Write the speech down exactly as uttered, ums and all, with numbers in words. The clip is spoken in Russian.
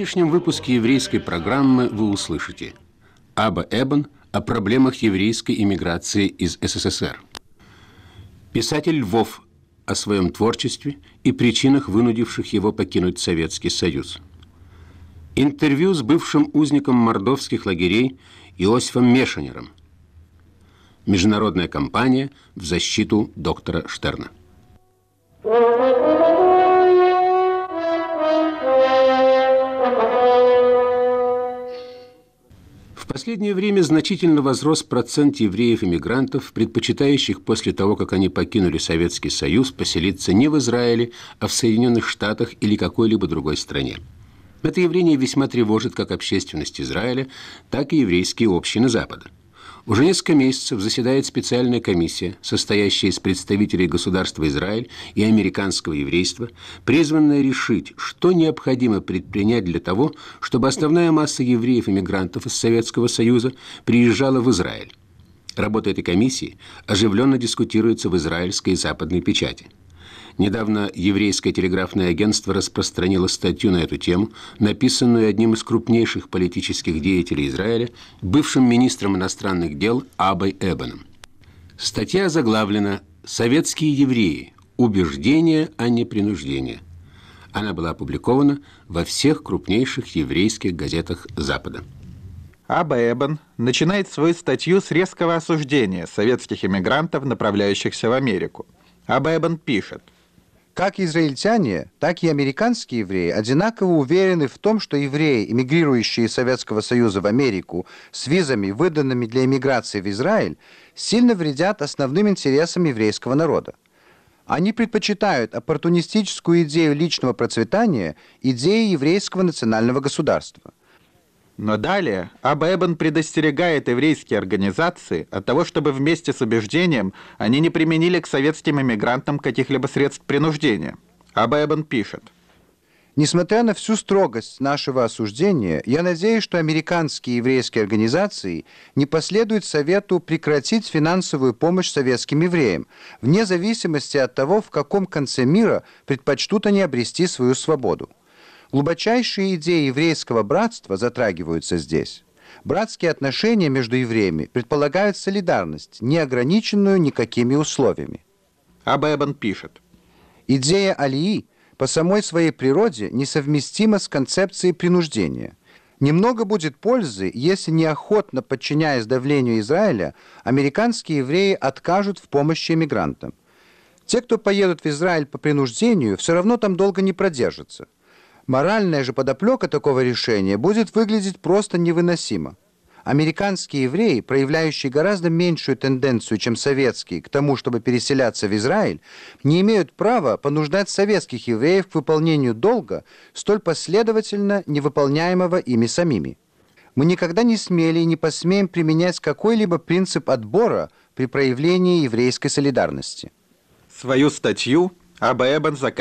сегодняшнем выпуске еврейской программы вы услышите Аба Эбен о проблемах еврейской эмиграции из СССР. Писатель Львов о своем творчестве и причинах, вынудивших его покинуть Советский Союз. Интервью с бывшим узником мордовских лагерей Иосифом Мешанером. Международная кампания в защиту доктора Штерна. В последнее время значительно возрос процент евреев-эмигрантов, предпочитающих после того, как они покинули Советский Союз, поселиться не в Израиле, а в Соединенных Штатах или какой-либо другой стране. Это явление весьма тревожит как общественность Израиля, так и еврейские общины Запада. Уже несколько месяцев заседает специальная комиссия, состоящая из представителей государства Израиль и американского еврейства, призванная решить, что необходимо предпринять для того, чтобы основная масса евреев-эмигрантов из Советского Союза приезжала в Израиль. Работа этой комиссии оживленно дискутируется в израильской и западной печати. Недавно еврейское телеграфное агентство распространило статью на эту тему, написанную одним из крупнейших политических деятелей Израиля, бывшим министром иностранных дел Абой Эбеном. Статья заглавлена «Советские евреи. Убеждение, а не принуждение». Она была опубликована во всех крупнейших еврейских газетах Запада. Аба Эбен начинает свою статью с резкого осуждения советских эмигрантов, направляющихся в Америку. Аба Эбен пишет: как израильтяне, так и американские евреи одинаково уверены в том, что евреи, эмигрирующие из Советского Союза в Америку с визами, выданными для эмиграции в Израиль, сильно вредят основным интересам еврейского народа. Они предпочитают оппортунистическую идею личного процветания идее еврейского национального государства. Но далее Аба Эбен предостерегает еврейские организации от того, чтобы вместе с убеждением они не применили к советским эмигрантам каких-либо средств принуждения. Аба Эбен пишет: несмотря на всю строгость нашего осуждения, я надеюсь, что американские еврейские организации не последуют совету прекратить финансовую помощь советским евреям, вне зависимости от того, в каком конце мира предпочтут они обрести свою свободу. Глубочайшие идеи еврейского братства затрагиваются здесь. Братские отношения между евреями предполагают солидарность, не ограниченную никакими условиями. Аба Эбен пишет: идея алии по самой своей природе несовместима с концепцией принуждения. Немного будет пользы, если неохотно, подчиняясь давлению Израиля, американские евреи откажут в помощи эмигрантам. Те, кто поедут в Израиль по принуждению, все равно там долго не продержатся. Моральная же подоплека такого решения будет выглядеть просто невыносимо. Американские евреи, проявляющие гораздо меньшую тенденцию, чем советские, к тому, чтобы переселяться в Израиль, не имеют права понуждать советских евреев к выполнению долга, столь последовательно невыполняемого ими самими. Мы никогда не смели и не посмеем применять какой-либо принцип отбора при проявлении еврейской солидарности. Свою статью Аба Эбен заканчивает